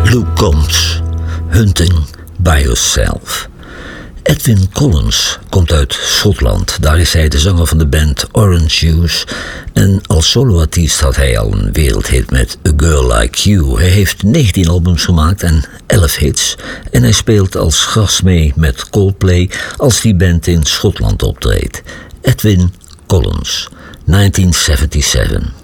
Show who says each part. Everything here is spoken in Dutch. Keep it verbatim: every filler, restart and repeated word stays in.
Speaker 1: Luke Combs, Hunting by Yourself. Edwyn Collins komt uit Schotland. Daar is hij de zanger van de band Orange Juice. En als soloartiest had hij al een wereldhit met A Girl Like You. Hij heeft negentien albums gemaakt en elf hits. En hij speelt als gast mee met Coldplay als die band in Schotland optreedt. Edwyn Collins, negentien zevenenzeventig.